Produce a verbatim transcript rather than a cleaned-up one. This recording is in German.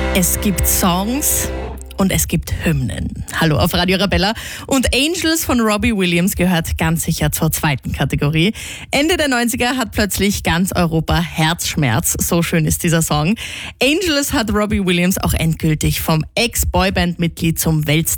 Es gibt Songs und es gibt Hymnen. Hallo auf Radio Arabella. Und Angels von Robbie Williams gehört ganz sicher zur zweiten Kategorie. Ende der neunziger hat plötzlich ganz Europa Herzschmerz. So schön ist dieser Song. Angels hat Robbie Williams auch endgültig vom Ex-Boyband-Mitglied zum Weltstar